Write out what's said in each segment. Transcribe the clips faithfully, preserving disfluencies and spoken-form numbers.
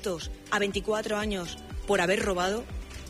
indultos a veinticuatro años por haber robado,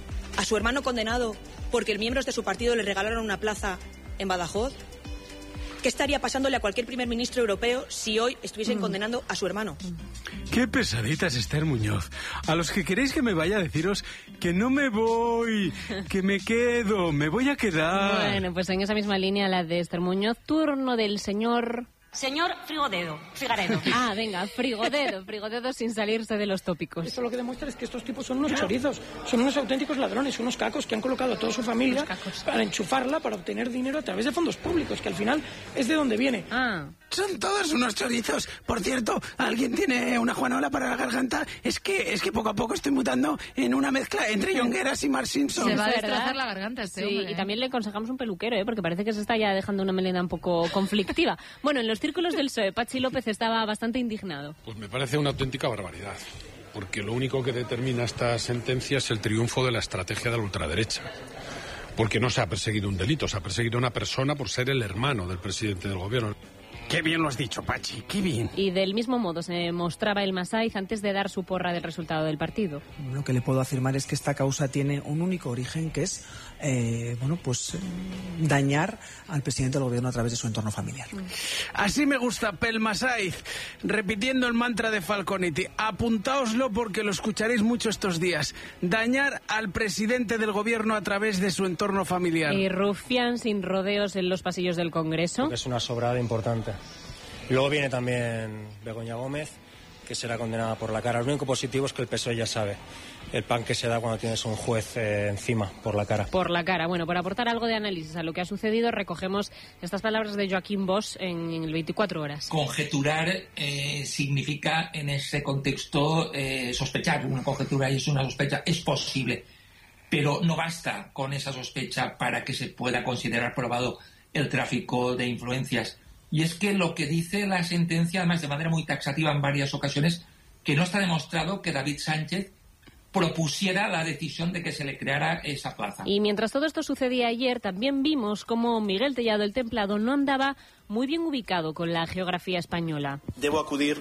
a su hermano condenado porque miembros de su partido le regalaron una plaza en Badajoz. ¿Qué estaría pasándole a cualquier primer ministro europeo si hoy estuviesen mm. condenando a su hermano? Qué pesadita es Esther Muñoz. A los que queréis que me vaya a deciros que no me voy, que me quedo, me voy a quedar. Bueno, pues en esa misma línea, la de Esther Muñoz, turno del señor... Señor Frigodedo, Figaredo. Ah, venga, Frigodedo, Frigodedo sin salirse de los tópicos. Esto lo que demuestra es que estos tipos son unos chorizos, son unos auténticos ladrones, unos cacos que han colocado a toda su familia para enchufarla, para obtener dinero a través de fondos públicos, que al final es de donde viene. Ah. Son todos unos chorizos. Por cierto, ¿alguien tiene una juanola para la garganta? Es que es que poco a poco estoy mutando en una mezcla entre Jongueras y Mark Simpson. Se va a destrozar la garganta este sí, hombre. Y también le aconsejamos un peluquero, ¿eh? Porque parece que se está ya dejando una melena un poco conflictiva. Bueno, en los círculos del P S O E, Patxi López estaba bastante indignado. Pues me parece una auténtica barbaridad, porque lo único que determina esta sentencia es el triunfo de la estrategia de la ultraderecha. Porque no se ha perseguido un delito, se ha perseguido a una persona por ser el hermano del presidente del gobierno. Qué bien lo has dicho, Patxi, qué bien. Y del mismo modo se mostraba el Masaiz antes de dar su porra del resultado del partido. Lo que le puedo afirmar es que esta causa tiene un único origen, que es eh, bueno, pues dañar al presidente del gobierno a través de su entorno familiar. Así me gusta, Pel Masaiz, repitiendo el mantra de Falconetti. Apuntaoslo porque lo escucharéis mucho estos días. Dañar al presidente del gobierno a través de su entorno familiar. Y rufián sin rodeos en los pasillos del Congreso. Es una sobrada importante. Luego viene también Begoña Gómez, que será condenada por la cara. Lo único positivo es que el P S O E ya sabe el pan que se da cuando tienes un juez eh, encima, por la cara. Por la cara. Bueno, por aportar algo de análisis a lo que ha sucedido, recogemos estas palabras de Joaquín Bosch en, en el veinticuatro horas. Conjeturar eh, significa, en ese contexto, eh, sospechar. Una conjetura y es una sospecha, es posible. Pero no basta con esa sospecha para que se pueda considerar probado el tráfico de influencias. Y es que lo que dice la sentencia, además de manera muy taxativa en varias ocasiones, que no está demostrado que David Sánchez propusiera la decisión de que se le creara esa plaza. Y mientras todo esto sucedía ayer, también vimos cómo Miguel Tellado, el Templado, no andaba muy bien ubicado con la geografía española. Debo acudir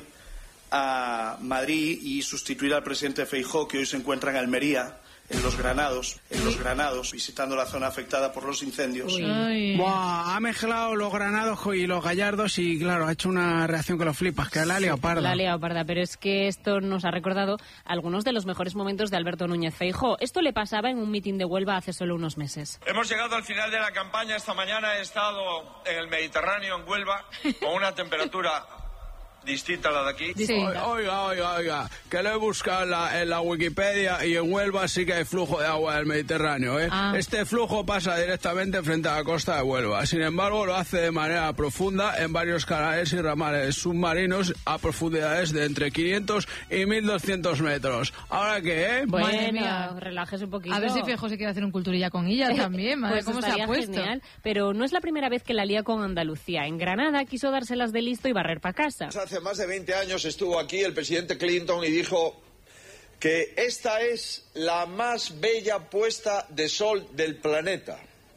a Madrid y sustituir al presidente Feijóo, que hoy se encuentra en Almería, en Los Granados, en Los Granados, visitando la zona afectada por los incendios. Buah, ha mezclado los Granados y los Gallardos y, claro, ha hecho una reacción que lo flipas, que la ha liado parda. La ha liado parda, pero es que esto nos ha recordado algunos de los mejores momentos de Alberto Núñez Feijóo. Esto le pasaba en un mitin de Huelva hace solo unos meses. Hemos llegado al final de la campaña. Esta mañana he estado en el Mediterráneo, en Huelva, con una temperatura distinta a la de aquí. Sí. Oiga, oiga, oiga, que lo he buscado en la, en la Wikipedia y en Huelva sí que hay flujo de agua del Mediterráneo, ¿eh? Ah. Este flujo pasa directamente frente a la costa de Huelva. Sin embargo, lo hace de manera profunda en varios canales y ramales submarinos a profundidades de entre quinientos y mil doscientos metros. ¿Ahora qué, eh? Bueno, relájese un poquito. A ver si Feijóo se quiere hacer un culturilla con ella también, madre, pues cómo se ha puesto. Genial, pero no es la primera vez que la lía con Andalucía. En Granada quiso dárselas de listo y barrer para casa. Hace más de veinte años estuvo aquí el presidente Clinton y dijo que esta es la más bella puesta de sol del planeta.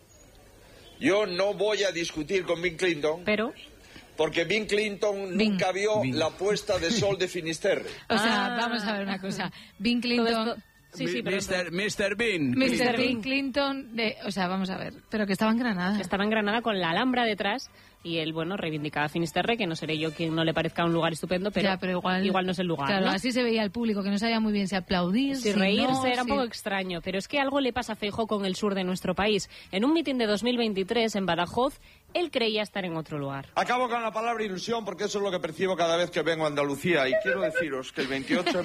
Yo no voy a discutir con Bill Clinton, pero porque Bill Clinton Bing. nunca vio Bing. la puesta de sol de Finisterre. O sea, Ah. vamos a ver una cosa. Bill Clinton... Sí, sí, pero mister mister Bean. mister Bill Clinton, de, o sea, vamos a ver, pero que estaba en Granada. Estaba en Granada con la Alhambra detrás y él, bueno, reivindicaba Finisterre, que no seré yo quien no le parezca un lugar estupendo, pero, ya, pero igual, igual no es el lugar. Claro, ¿no? así se veía el público, que no sabía muy bien si aplaudir, si, si reírse, no, era un si... poco extraño, pero es que algo le pasa a Feijóo con el sur de nuestro país. En un mitin de dos mil veintitrés en Badajoz, él creía estar en otro lugar. Acabo con la palabra ilusión porque eso es lo que percibo cada vez que vengo a Andalucía y quiero deciros que el veintiocho...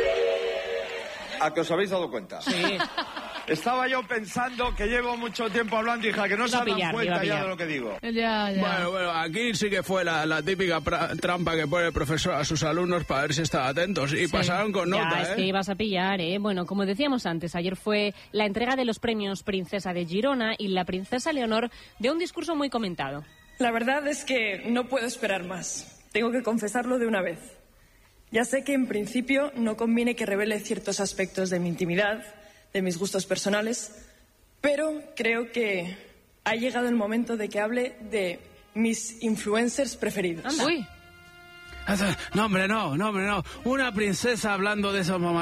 ¿A que os habéis dado cuenta? Sí. Estaba yo pensando que llevo mucho tiempo hablando, hija, que no se dan cuenta ya de lo que digo. Ya, ya. Bueno, bueno, aquí sí que fue la, la típica pra- trampa que pone el profesor a sus alumnos para ver si estaban atentos. Y sí. Pasaron con ya, nota, es ¿eh? que ibas a pillar, ¿eh? Bueno, como decíamos antes, ayer fue la entrega de los premios Princesa de Girona y la princesa Leonor dio un discurso muy comentado. La verdad es que no puedo esperar más. Tengo que confesarlo de una vez. Ya sé que en principio no conviene que revele ciertos aspectos de mi intimidad, de mis gustos personales, pero creo que ha llegado el momento de que hable de mis influencers preferidos. Anda. Uy. No, hombre, no, no, hombre, no. Una princesa hablando de esos mamás.